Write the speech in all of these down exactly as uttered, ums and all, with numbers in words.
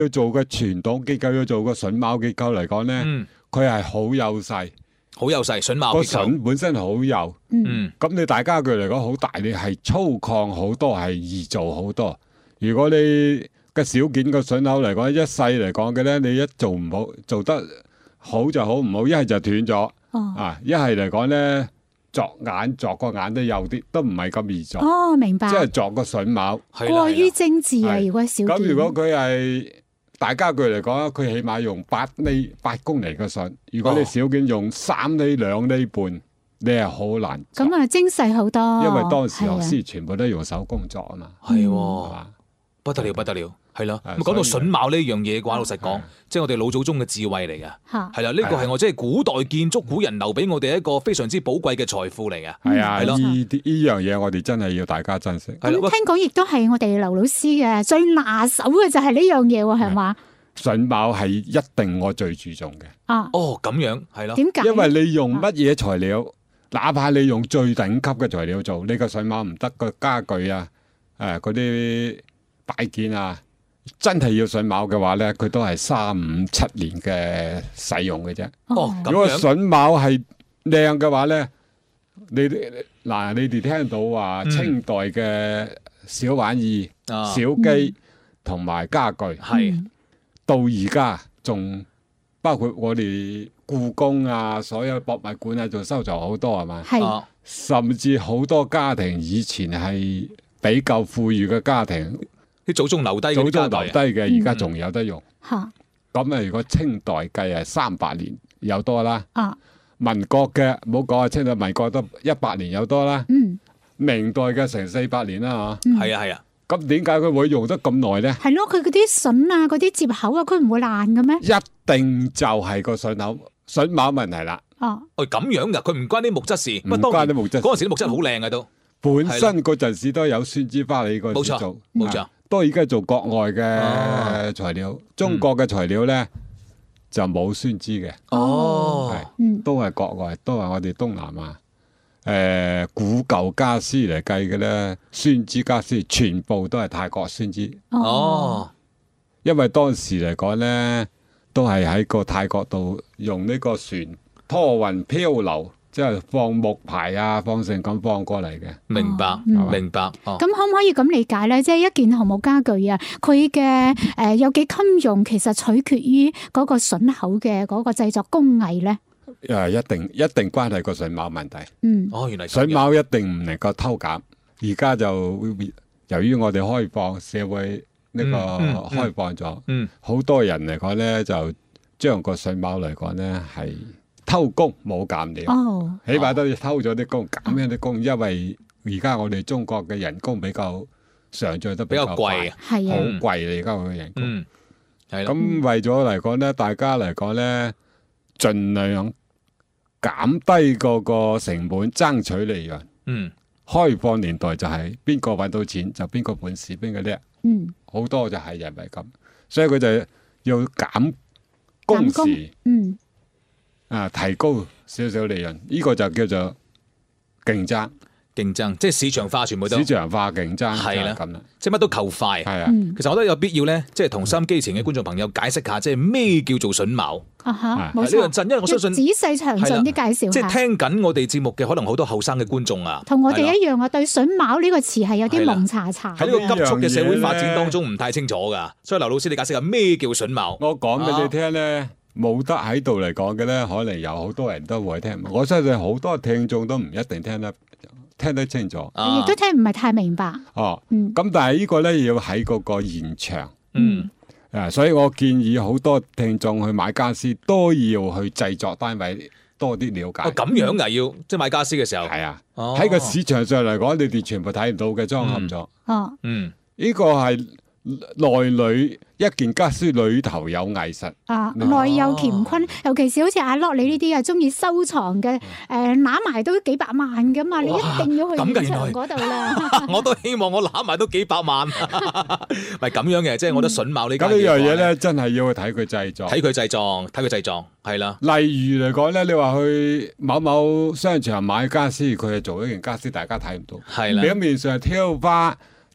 要做嘅傳統結構，要做個榫卯結構嚟講咧，佢係好幼細， 好幼細榫卯個結構榫本身好幼， 嗯， 咁你大家具嚟講好大，你係粗獷好多，係易做好多。如果你嘅小件個榫卯嚟講，一細嚟講嘅咧，你一做唔好，做得好就好，唔好一係就斷咗， 哦、 啊一係嚟講咧。鑿眼鑿個眼都幼啲，都唔係咁易鑿。 哦，明白。 即係鑿個榫卯， 過於精緻啊！如果小件。 咁如果佢係大家具嚟講，佢起碼用八厘八公厘嘅榫。如果你小件用三厘兩厘半，你係好難。 咁啊，精細好多。 因為當時學師全部都用手工作啊嘛。 係喎，不得了不得了。係咯，咁講到榫卯呢樣嘢嘅話，老實講，即係我哋老祖宗嘅智慧嚟嘅，係啦，呢個係我即係古代建築古人留俾我哋一個非常之寶貴嘅財富嚟嘅。 係啊，呢呢樣嘢我哋真係要大家珍惜。 咁聽講亦都係我哋劉老師嘅最拿手嘅就係呢樣嘢喎，係嘛？ 榫卯係一定我最注重嘅。 啊， 哦，咁樣係咯。 點解？ 因為你用乜嘢材料，哪怕你用最頂級嘅材料做，呢個榫卯唔得，個家具啊，誒嗰啲擺件啊。真係要榫卯嘅話咧，佢都係三五七年嘅使用嘅啫。 哦， 如果榫卯係靚嘅話咧，你嗱你哋聽到話清代嘅小玩意、嗯、小機同埋家具，係、嗯、到而家仲包括我哋故宮啊，所有博物館啊，仲收藏好多係嘛？係，甚至好多家庭以前係比較富裕嘅家庭。 啲祖宗留低嘅， 祖宗留低嘅，而家仲有得用。 吓、 嗯，咁啊，如果清代計係三百年有多啦。 啊， 民國嘅唔好講啊，清代民國都一百年有多啦。 嗯， 明代嘅成四百年啦， 吓、嗯。係啊係啊。 咁點解佢會用得咁耐咧？ 係咯，佢嗰啲榫啊，嗰啲接口啊，佢唔會爛嘅咩？ 一定就係個榫口榫卯問題啦。 哦， 哦咁樣噶，佢唔關啲木質事。 唔關啲木質。 嗰陣時啲木質好靚嘅都。 本身嗰陣時都有酸枝花梨嗰陣時做。 冇錯。 都而家做國外嘅材料，哦、中國嘅材料咧、嗯、就冇酸枝嘅。 哦， 係，都係國外，都係我哋東南亞。誒、呃，古舊家私嚟計嘅咧，酸枝家私全部都係泰國酸枝。 哦， 因為當時嚟講咧，都係喺個泰國度用呢個船拖運漂流。即係放木牌啊，放成咁放過嚟嘅。 明白， 哦嗯、 明白。咁、 哦、可唔可以咁理解咧？即係一件紅木家具啊，佢嘅誒有幾襟用，其實取決於嗰個榫口嘅嗰個製作工藝咧。 誒，一定一定關係個榫卯問題。 嗯。 哦，原來榫卯一定唔能夠偷減。而家就由於我哋開放社會呢個開放咗，嗯，好、嗯嗯、多人嚟講咧，就將個榫卯嚟講咧係。偷工冇減料， 哦、 起碼都要偷咗啲工，減咗啲工，因為而家我哋中國嘅人工比較上漲得比較貴， 係啊， 好貴啊！而家我嘅人工， 係、嗯、 咁為咗嚟講咧，大家嚟講咧，盡量減低嗰個成本，爭取利潤。 嗯， 開放年代就係邊個搵到錢就邊個本事，邊個叻。 嗯， 好多就係人為咁，所以佢就要減工時。 嗯。 啊！提高少少利潤，呢、這個就叫做競爭， 競爭即係市場化，全部都市場化競爭係啦， 咁啦， 即係乜都求快。 係啊、 嗯， 其實我覺得有必要咧，即係同收音機前嘅觀眾朋友解釋下，即係咩叫做榫卯啊哈，冇錯。呢個陣，因為我相信仔細詳盡啲介紹下。 即係聽緊我哋節目嘅可能好多後生嘅觀眾啊， 同我哋一樣啊，對榫卯呢個詞係有啲蒙查查。 喺呢個急速嘅社會發展當中唔太清楚噶，所以劉老師你解釋下咩叫榫卯？ 我講俾你聽咧。冇得喺度嚟講嘅咧，可能有好多人都會聽。我相信好多聽眾都唔一定聽得聽得清楚， 亦都聽唔係太明白。 哦，咁、 嗯、 但係呢個咧要喺嗰個現場， 嗯， 啊，所以我建議好多聽眾去買家私都要去製作單位多啲了解。 哦，咁樣噶要，即係買家私嘅時候， 係啊，喺、哦、個市場上嚟講，你哋全部睇唔到嘅裝嵌咗。 哦， 嗯， 呢個係。內裏一件家私裏頭有藝術啊，內有乾坤，尤其是好似阿樂你呢啲啊，中意收藏嘅，誒揦埋都幾百萬噶嘛，你一定要去現場嗰度啦。 我都希望我揦埋都幾百萬，咪咁樣嘅，即係我覺得榫卯呢。 咁呢樣嘢咧，真係要去睇佢製作， 睇佢製作，睇佢製作，係啦。 例如嚟講咧，你話去某某商場買家私，佢係做一件家私，大家睇唔到， 係啦， 表面上係挑花。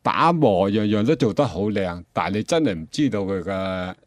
打磨樣樣都做得好靚，但係你真係唔知道佢嘅